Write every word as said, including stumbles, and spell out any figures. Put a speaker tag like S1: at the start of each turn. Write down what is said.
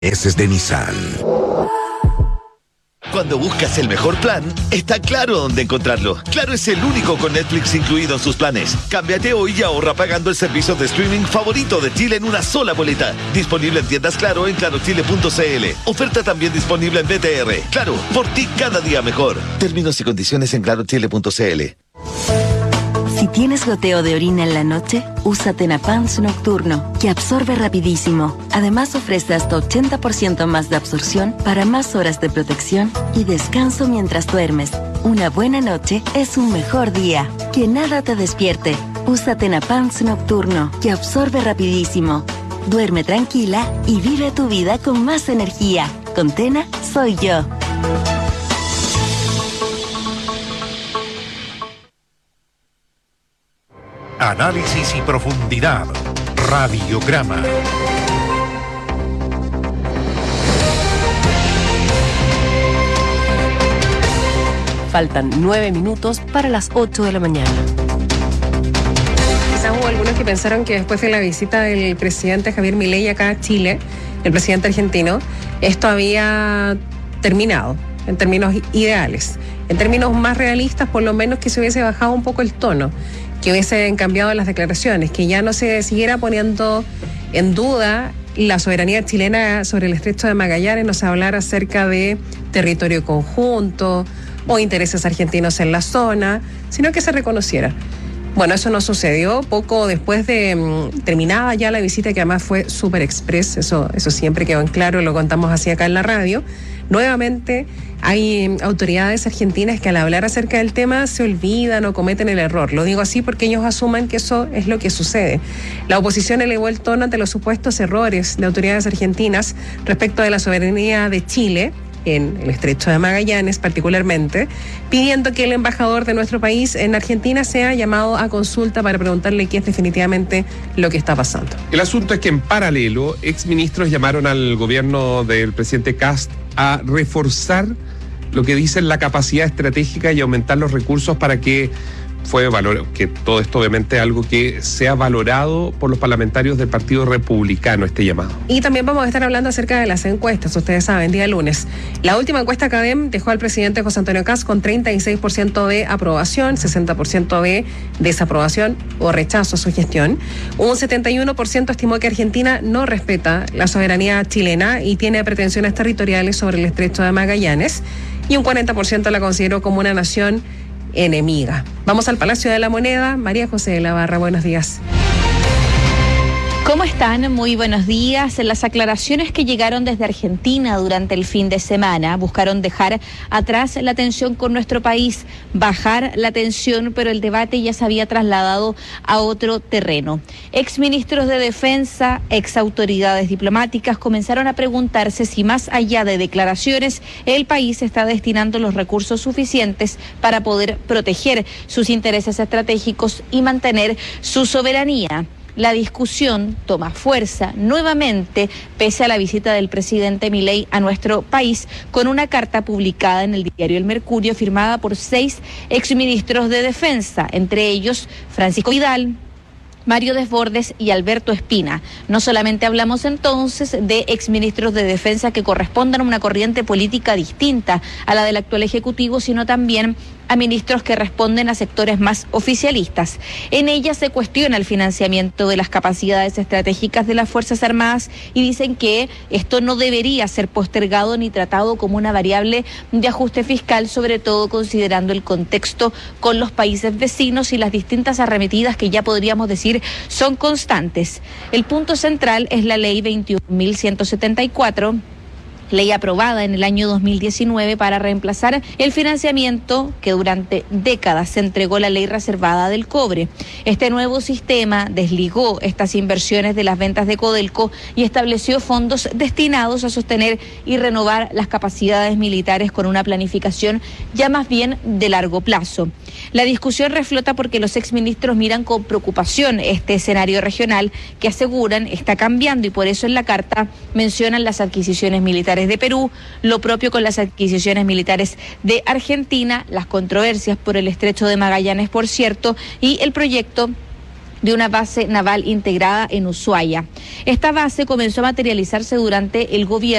S1: Ese es de Nissan.
S2: Cuando buscas el mejor plan, está Claro dónde encontrarlo. Claro es el único con Netflix incluido en sus planes. Cámbiate hoy y ahorra pagando el servicio de streaming favorito de Chile en una sola boleta. Disponible en tiendas Claro en claro chile punto c l. Oferta también disponible en B T R. Claro, por ti cada día mejor. Términos y condiciones en claro chile punto c l.
S3: Si tienes goteo de orina en la noche, usa Tenapans Nocturno, que absorbe rapidísimo. Además ofrece hasta ochenta por ciento más de absorción para más horas de protección y descanso mientras duermes. Una buena noche es un mejor día. Que nada te despierte. Usa Tenapans Nocturno, que absorbe rapidísimo. Duerme tranquila y vive tu vida con más energía. Con Tena, soy yo.
S1: Análisis y profundidad. Radiograma.
S4: Faltan nueve minutos para las ocho de la mañana.
S5: Quizás hubo algunos que pensaron que después de la visita del presidente Javier Milei acá a Chile, el presidente argentino, esto había terminado en términos ideales. En términos más realistas, por lo menos que se hubiese bajado un poco el tono, que hubiesen cambiado las declaraciones, que ya no se siguiera poniendo en duda la soberanía chilena sobre el Estrecho de Magallanes, no se hablara acerca de territorio conjunto o intereses argentinos en la zona, sino que se reconociera. Bueno, eso no sucedió. Poco después de um, terminada ya la visita, que además fue súper express, eso, eso siempre quedó en claro, lo contamos así acá en la radio. Nuevamente hay autoridades argentinas que al hablar acerca del tema se olvidan o cometen el error. Lo digo así porque ellos asumen que eso es lo que sucede. La oposición elevó el tono ante los supuestos errores de autoridades argentinas respecto de la soberanía de Chile en el Estrecho de Magallanes particularmente, pidiendo que el embajador de nuestro país en Argentina sea llamado a consulta para preguntarle qué es definitivamente lo que está pasando.
S6: El asunto es que en paralelo, exministros llamaron al gobierno del presidente Kast a reforzar lo que dicen la capacidad estratégica y aumentar los recursos para que fue valor, que todo esto obviamente es algo que sea valorado por los parlamentarios del Partido Republicano, este llamado.
S5: Y también vamos a estar hablando acerca de las encuestas, ustedes saben, día lunes. La última encuesta Cadem dejó al presidente José Antonio Kast con treinta y seis por ciento de aprobación, sesenta por ciento de desaprobación o rechazo a su gestión. Un setenta y uno por ciento estimó que Argentina no respeta la soberanía chilena y tiene pretensiones territoriales sobre el Estrecho de Magallanes, y un cuarenta por ciento la consideró como una nación enemiga. Vamos al Palacio de la Moneda. María José de la Barra, buenos días.
S7: ¿Cómo están? Muy buenos días. Las aclaraciones que llegaron desde Argentina durante el fin de semana buscaron dejar atrás la tensión con nuestro país, bajar la tensión, pero el debate ya se había trasladado a otro terreno. Exministros de Defensa, exautoridades diplomáticas comenzaron a preguntarse si más allá de declaraciones, el país está destinando los recursos suficientes para poder proteger sus intereses estratégicos y mantener su soberanía. La discusión toma fuerza nuevamente pese a la visita del presidente Milei a nuestro país, con una carta publicada en el diario El Mercurio firmada por seis exministros de Defensa, entre ellos Francisco Vidal, Mario Desbordes y Alberto Espina. No solamente hablamos entonces de exministros de Defensa que correspondan a una corriente política distinta a la del actual Ejecutivo, sino también a ministros que responden a sectores más oficialistas. En ella se cuestiona el financiamiento de las capacidades estratégicas de las Fuerzas Armadas y dicen que esto no debería ser postergado ni tratado como una variable de ajuste fiscal, sobre todo considerando el contexto con los países vecinos y las distintas arremetidas que ya podríamos decir son constantes. El punto central es la ley veintiún mil ciento setenta y cuatro, ley aprobada en el año dos mil diecinueve para reemplazar el financiamiento que durante décadas se entregó la ley reservada del cobre. Este nuevo sistema desligó estas inversiones de las ventas de Codelco y estableció fondos destinados a sostener y renovar las capacidades militares con una planificación ya más bien de largo plazo. La discusión reflota porque los exministros miran con preocupación este escenario regional que aseguran está cambiando, y por eso en la carta mencionan las adquisiciones militares de Perú, lo propio con las adquisiciones militares de Argentina, las controversias por el Estrecho de Magallanes, por cierto, y el proyecto de una base naval integrada en Ushuaia. Esta base comenzó a materializarse durante el gobierno